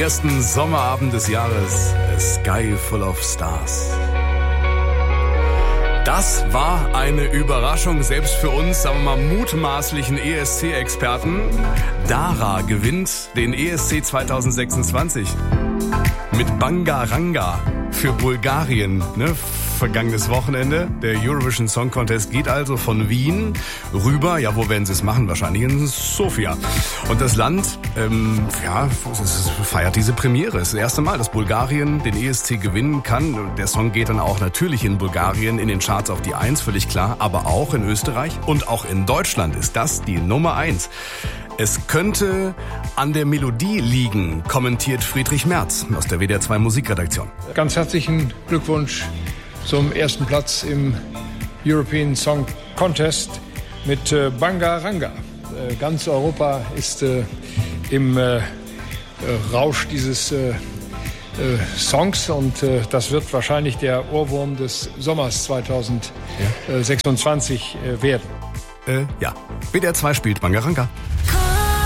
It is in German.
ersten Sommerabend des Jahres. A Sky Full of Stars. Das war eine Überraschung, selbst für uns, sagen wir mal, mutmaßlichen ESC-Experten. Dara gewinnt den ESC 2026 mit Bangaranga für Bulgarien, ne? Vergangenes Wochenende. Der Eurovision Song Contest geht also von Wien rüber. Ja, wo werden sie es machen? Wahrscheinlich in Sofia. Und das Land, feiert diese Premiere. Es ist das erste Mal, dass Bulgarien den ESC gewinnen kann. Der Song geht dann auch natürlich in Bulgarien in den Charts auf die 1, völlig klar. Aber auch in Österreich und auch in Deutschland ist das die Nummer 1. Es könnte an der Melodie liegen, kommentiert Friedrich Merz aus der WDR 2 Musikredaktion. Ganz herzlichen Glückwunsch zum ersten Platz im European Song Contest mit Bangaranga. Ganz Europa ist im Rausch dieses Songs und das wird wahrscheinlich der Ohrwurm des Sommers 2026 werden. WDR 2 spielt Bangaranga.